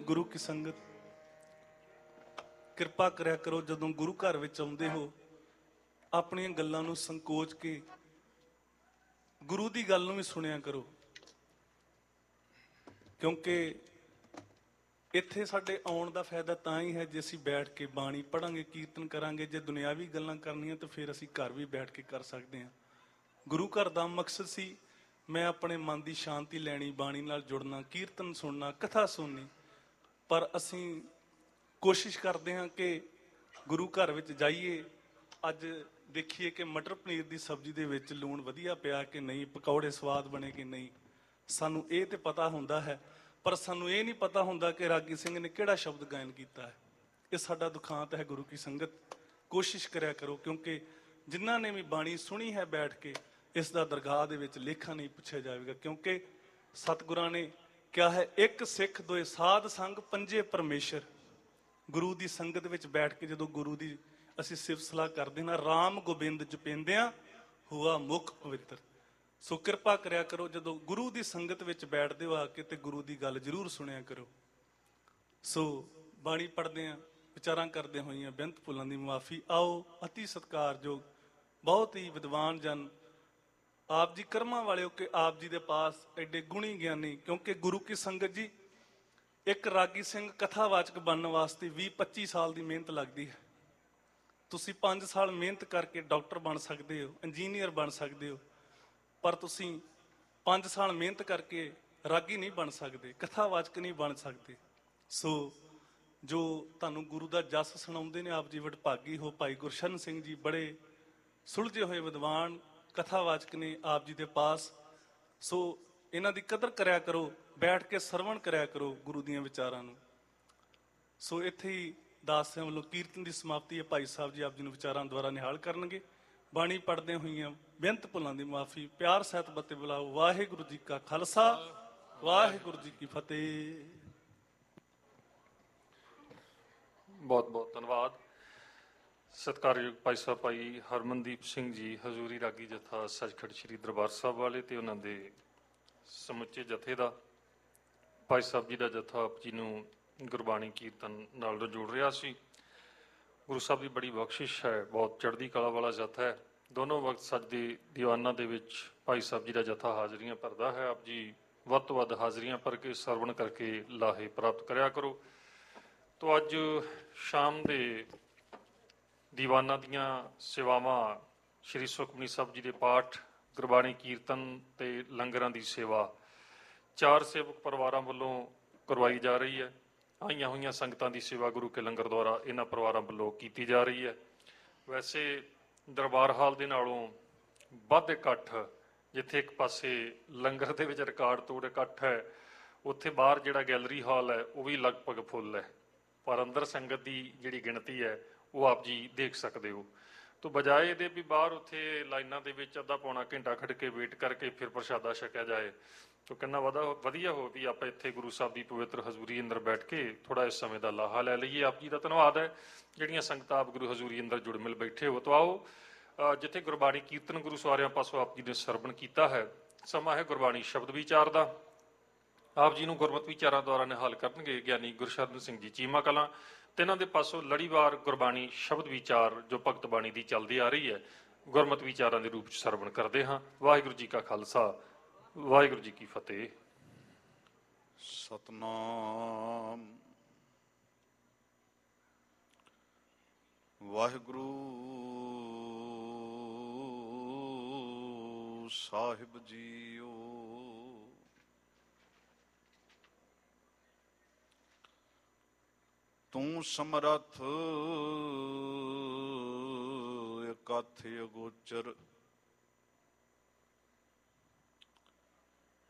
ਗੁਰੂ ਕੀ ਸੰਗਤ, ਕਿਰਪਾ ਕਰਿਆ ਕਰੋ ਜਦੋਂ ਗੁਰੂ ਘਰ ਵਿੱਚ ਆਉਂਦੇ ਹੋ ਆਪਣੀਆਂ ਗੱਲਾਂ ਨੂੰ ਸੰਕੋਚ ਕੇ ਗੁਰੂ ਦੀ ਗੱਲ ਨੂੰ ਵੀ ਸੁਣਿਆ ਕਰੋ, ਕਿਉਂਕਿ ਇੱਥੇ ਸਾਡੇ ਆਉਣ ਦਾ ਫਾਇਦਾ ਤਾਂ ਹੀ ਹੈ ਜੇ ਅਸੀਂ ਬੈਠ ਕੇ ਬਾਣੀ ਪੜਾਂਗੇ, ਕੀਰਤਨ ਕਰਾਂਗੇ। ਜੇ ਦੁਨਿਆਵੀ ਗੱਲਾਂ ਕਰਨੀਆਂ ਤਾਂ ਫਿਰ ਅਸੀਂ ਘਰ ਵੀ ਬੈਠ ਕੇ ਕਰ ਸਕਦੇ ਹਾਂ। ਗੁਰੂ ਘਰ ਦਾ ਮਕਸਦ ਸੀ ਮੈਂ ਆਪਣੇ ਮਨ ਦੀ ਸ਼ਾਂਤੀ ਲੈਣੀ, ਬਾਣੀ ਨਾਲ ਜੁੜਨਾ, ਕੀਰਤਨ ਸੁਣਨਾ, ਕਥਾ ਸੁਣਨੀ। ਪਰ ਅਸੀਂ ਕੋਸ਼ਿਸ਼ ਕਰਦੇ ਹਾਂ ਕਿ ਗੁਰੂ ਘਰ ਵਿੱਚ ਜਾਈਏ, ਅੱਜ ਦੇਖੀਏ ਕਿ ਮਟਰ ਪਨੀਰ ਦੀ ਸਬਜ਼ੀ ਦੇ ਵਿੱਚ ਲੂਣ ਵਧੀਆ ਪਿਆ ਕਿ ਨਹੀਂ, ਪਕੌੜੇ ਸਵਾਦ ਬਣੇ ਕਿ ਨਹੀਂ। ਸਾਨੂੰ ਇਹ ਤੇ ਪਤਾ ਹੁੰਦਾ ਹੈ, ਪਰ ਸਾਨੂੰ ਇਹ ਨਹੀਂ ਪਤਾ ਹੁੰਦਾ ਕਿ ਰਾਗੀ ਸਿੰਘ ਨੇ ਕਿਹੜਾ ਸ਼ਬਦ ਗਾਇਨ ਕੀਤਾ ਹੈ। ਇਹ ਸਾਡਾ ਦੁਖਾਂਤ ਹੈ। ਗੁਰੂ ਕੀ ਸੰਗਤ, ਕੋਸ਼ਿਸ਼ ਕਰਿਆ ਕਰੋ, ਕਿਉਂਕਿ ਜਿਨ੍ਹਾਂ ਨੇ ਵੀ ਬਾਣੀ ਸੁਣੀ ਹੈ ਬੈਠ ਕੇ, ਇਸ ਦਾ ਦਰਗਾਹ ਦੇ ਵਿੱਚ ਲੇਖਾ ਨਹੀਂ ਪੁੱਛਿਆ ਜਾਵੇਗਾ, ਕਿਉਂਕਿ ਸਤਿਗੁਰਾਂ ਨੇ ਕਿਹਾ ਹੈ ਇੱਕ ਸਿੱਖ ਦੋਏ ਸਾਧ ਸੰਗ ਪੰਜੇ ਪਰਮੇਸ਼ਰ। ਗੁਰੂ ਦੀ ਸੰਗਤ ਵਿੱਚ ਬੈਠ ਕੇ ਜਦੋਂ ਗੁਰੂ ਦੀ ਅਸੀਂ ਸਿਫਤ ਸਲਾਹ ਕਰਦੇ ਨਾ, ਰਾਮ ਗੋਬਿੰਦ ਜਪਿੰਦਿਆਂ ਹੁਆ ਮੁਖ ਪਵਿੱਤਰ। ਸੋ ਕਿਰਪਾ ਕਰਿਆ ਕਰੋ ਜਦੋਂ ਗੁਰੂ ਦੀ ਸੰਗਤ ਵਿੱਚ ਬੈਠਦੇ ਹੋ ਆ ਕੇ ਤੇ ਗੁਰੂ ਦੀ ਗੱਲ ਜ਼ਰੂਰ ਸੁਣਿਆ ਕਰੋ। ਸੋ ਬਾਣੀ ਪੜ੍ਹਦੇ ਹਾਂ, ਵਿਚਾਰਾਂ ਕਰਦੇ ਹੋਈਆਂ ਬੇਨਤ ਭੁੱਲਾਂ ਦੀ ਮੁਆਫੀ। ਆਓ ਅਤੀ ਸਤਿਕਾਰਯੋਗ ਬਹੁਤ ਹੀ ਵਿਦਵਾਨ ਜਨ ਆਪ ਜੀ ਕਰਮਾਂ ਵਾਲਿਓ ਕਿ ਆਪ ਜੀ ਦੇ ਪਾਸ ਐਡੇ ਗੁਣੀ ਗਿਆਨੀ, ਕਿਉਂਕਿ ਗੁਰੂ ਕੀ ਸੰਗਤ ਜੀ ਇੱਕ ਰਾਗੀ ਸਿੰਘ ਕਥਾਵਾਚਕ ਬਣਨ ਵਾਸਤੇ 20-25 ਸਾਲ ਦੀ ਮਿਹਨਤ ਲੱਗਦੀ ਹੈ। ਤੁਸੀਂ 5 ਸਾਲ ਮਿਹਨਤ ਕਰਕੇ ਡਾਕਟਰ ਬਣ ਸਕਦੇ ਹੋ, ਇੰਜੀਨੀਅਰ ਬਣ ਸਕਦੇ ਹੋ, ਪਰ ਤੁਸੀਂ 5 ਸਾਲ ਮਿਹਨਤ ਕਰਕੇ ਰਾਗੀ ਨਹੀਂ ਬਣ ਸਕਦੇ, ਕਥਾਵਾਚਕ ਨਹੀਂ ਬਣ ਸਕਦੇ। ਸੋ ਜੋ ਤੁਹਾਨੂੰ ਗੁਰੂ ਦਾ ਜਸ ਸੁਣਾਉਂਦੇ ਨੇ, ਆਪ ਜੀ ਵਡਭਾਗੀ ਹੋ। ਭਾਈ ਗੁਰਸ਼ਰਨ ਸਿੰਘ ਜੀ ਬੜੇ ਸੁਲਝੇ ਹੋਏ ਵਿਦਵਾਨ ਕਥਾਵਾਚਕ ਨੇ ਆਪ ਜੀ ਦੇ ਪਾਸ। ਸੋ ਇਹਨਾਂ ਦੀ ਕਦਰ ਕਰਿਆ ਕਰੋ, ਬੈਠ ਕੇ ਸਰਵਣ ਕਰਿਆ ਕਰੋ ਗੁਰੂ ਦੀਆਂ ਵਿਚਾਰਾਂ ਨੂੰ। ਸੋ ਇੱਥੇ ਹੀ ਦਾਸ ਸਿੰਘ ਵੱਲੋਂ ਕੀਰਤਨ ਦੀ ਸਮਾਪਤੀ ਹੈ। ਭਾਈ ਸਾਹਿਬ ਜੀ ਆਪ ਜੀ ਨੂੰ ਵਿਚਾਰਾਂ ਦੁਆਰਾ ਨਿਹਾਲ ਕਰਨਗੇ। ਬਾਣੀ ਪੜ੍ਹਦੇ ਹੋਈਆਂ ਬੇਨਤ ਭੁੱਲਾਂ ਦੀ ਮਾਫੀ, ਪਿਆਰ ਸਹਿਤ ਬੱਤੇ ਬੁਲਾਓ। ਵਾਹਿਗੁਰੂ ਜੀ ਕਾ ਖਾਲਸਾ, ਵਾਹਿਗੁਰੂ ਜੀ ਕੀ ਫਤਿਹ। ਬਹੁਤ ਬਹੁਤ ਧੰਨਵਾਦ। ਸਤਿਕਾਰਯੋਗ ਭਾਈ ਸਾਹਿਬ ਭਾਈ ਹਰਮਨਦੀਪ ਸਿੰਘ ਜੀ, ਹਜ਼ੂਰੀ ਰਾਗੀ ਜਥਾ ਸੱਚਖੰਡ ਸ੍ਰੀ ਦਰਬਾਰ ਸਾਹਿਬ ਵਾਲੇ ਤੇ ਉਹਨਾਂ ਦੇ ਸਮੁੱਚੇ ਜਥੇ ਦਾ। ਭਾਈ ਸਾਹਿਬ ਜੀ ਦਾ ਜਥਾ ਆਪ ਜੀ ਨੂੰ ਗੁਰਬਾਣੀ ਕੀਰਤਨ ਨਾਲ ਜੋੜ ਰਿਹਾ ਸੀ। ਗੁਰੂ ਸਾਹਿਬ ਦੀ ਬੜੀ ਬਖਸ਼ਿਸ਼ ਹੈ, ਬਹੁਤ ਚੜ੍ਹਦੀ ਕਲਾ ਵਾਲਾ ਜਥਾ ਹੈ। ਦੋਨੋਂ ਵਕਤ ਸਜਦੇ ਦੀਵਾਨਾਂ ਦੇ ਵਿੱਚ ਭਾਈ ਸਾਹਿਬ ਜੀ ਦਾ ਜਥਾ ਹਾਜ਼ਰੀਆਂ ਭਰਦਾ ਹੈ। ਆਪ ਜੀ ਵੱਧ ਤੋਂ ਵੱਧ ਹਾਜ਼ਰੀਆਂ ਭਰ ਕੇ ਸਰਵਣ ਕਰਕੇ ਲਾਹੇ ਪ੍ਰਾਪਤ ਕਰਿਆ ਕਰੋ। ਤੋ ਅੱਜ ਸ਼ਾਮ ਦੇ ਦੀਵਾਨਾਂ ਦੀਆਂ ਸੇਵਾਵਾਂ, ਸ਼੍ਰੀ ਸੁਖਮਨੀ ਸਾਹਿਬ ਜੀ ਦੇ ਪਾਠ, ਗੁਰਬਾਣੀ ਕੀਰਤਨ ਤੇ ਲੰਗਰਾਂ ਦੀ ਸੇਵਾ 4 ਸੇਵਕ ਪਰਿਵਾਰਾਂ ਵੱਲੋਂ ਕਰਵਾਈ ਜਾ ਰਹੀ ਹੈ। ਆਈਆਂ ਹੋਈਆਂ ਸੰਗਤਾਂ ਦੀ ਸੇਵਾ ਗੁਰੂ ਕੇ ਲੰਗਰ ਦੁਆਰਾ ਇਹਨਾਂ ਪਰਿਵਾਰਾਂ ਵੱਲੋਂ ਕੀਤੀ ਜਾ ਰਹੀ ਹੈ। ਵੈਸੇ ਦਰਬਾਰ ਹਾਲ ਦੇ ਨਾਲੋਂ ਵੱਧ ਇਕੱਠ, ਜਿੱਥੇ ਇੱਕ ਪਾਸੇ ਲੰਗਰ ਦੇ ਵਿੱਚ ਰਿਕਾਰਡ ਤੋੜ ਇਕੱਠ ਹੈ, ਉੱਥੇ ਬਾਹਰ ਜਿਹੜਾ ਗੈਲਰੀ ਹਾਲ ਹੈ ਉਹ ਵੀ ਲਗਭਗ ਫੁੱਲ ਹੈ, ਪਰ ਅੰਦਰ ਸੰਗਤ ਦੀ ਜਿਹੜੀ ਗਿਣਤੀ ਹੈ ਉਹ ਆਪ ਜੀ ਦੇਖ ਸਕਦੇ ਹੋ। ਤੋ ਬਜਾਏ ਇਹਦੇ ਵੀ ਬਾਹਰ ਉੱਥੇ ਲਾਈਨਾਂ ਦੇ ਵਿੱਚ ਅੱਧਾ ਪੌਣਾ ਘੰਟਾ ਖੜ੍ਹ ਕੇ ਵੇਟ ਕਰਕੇ ਫਿਰ ਪ੍ਰਸ਼ਾਦਾ ਛਕਿਆ ਜਾਏ, ਤੋ ਕਿੰਨਾ ਵਧੀਆ ਹੋ ਵੀ ਆਪਾਂ ਇੱਥੇ ਗੁਰੂ ਸਾਹਿਬ ਦੀ ਪਵਿੱਤਰ ਹਜ਼ੂਰੀ ਅੰਦਰ ਬੈਠ ਕੇ ਥੋੜਾ ਇਸ ਸਮੇਂ ਦਾ ਲਾਹਾ ਲੈ ਲਈਏ। ਆਪ ਜੀ ਦਾ ਧੰਨਵਾਦ ਹੈ ਜਿਹੜੀਆਂ ਸੰਗਤਾਂ ਆਪ ਗੁਰੂ ਹਜ਼ੂਰੀ ਅੰਦਰ ਜੁੜ ਮਿਲ ਬੈਠੇ ਹੋ। ਤੋ ਆਓ ਜਿੱਥੇ ਗੁਰਬਾਣੀ ਕੀਰਤਨ ਗੁਰੂ ਸਵਾਰਿਆਂ ਪਾਸੋਂ ਆਪ ਜੀ ਨੇ ਸਰਵਣ ਕੀਤਾ ਹੈ, ਸਮਾਂ ਹੈ ਗੁਰਬਾਣੀ ਸ਼ਬਦ ਵਿਚਾਰ ਦਾ। ਆਪ ਜੀ ਨੂੰ ਗੁਰਮਤਿ ਵਿਚਾਰਾਂ ਦੁਆਰਾ ਨਿਹਾਲ ਕਰਨਗੇ ਗਿਆਨੀ ਗੁਰਸ਼ਰਨ ਸਿੰਘ ਜੀ ਚੀਮਾ ਕਲਾਂ, ਤੇ ਇਹਨਾਂ ਦੇ ਪਾਸੋਂ ਲੜੀਵਾਰ ਗੁਰਬਾਣੀ ਸ਼ਬਦ ਵਿਚਾਰ ਜੋ ਭਗਤ ਬਾਣੀ ਦੀ ਚੱਲਦੀ ਆ ਰਹੀ ਹੈ, ਗੁਰਮਤਿ ਵਿਚਾਰਾਂ ਦੇ ਰੂਪ 'ਚ ਸਰਵਣ ਕਰਦੇ ਹਾਂ। ਵਾਹਿਗੁਰੂ ਜੀ ਕਾ ਖਾਲਸਾ, ਵਾਹਿਗੁਰੂ ਜੀ ਕੀ ਫਤਿਹ। ਸਤਨਾਮ ਵਾਹਿਗੁਰੂ ਸਾਹਿਬ ਜੀਓ। ਤੂੰ ਸਮਰੱਥ ਇਕੱਥ ਅਗੋਚਰ,